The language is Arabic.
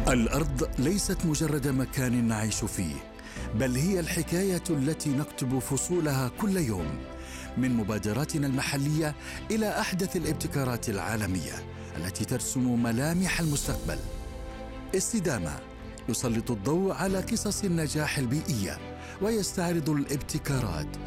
الأرض ليست مجرد مكان نعيش فيه، بل هي الحكاية التي نكتب فصولها كل يوم، من مبادراتنا المحلية إلى أحدث الابتكارات العالمية التي ترسم ملامح المستقبل. استدامة يسلط الضوء على قصص النجاح البيئية ويستعرض الابتكارات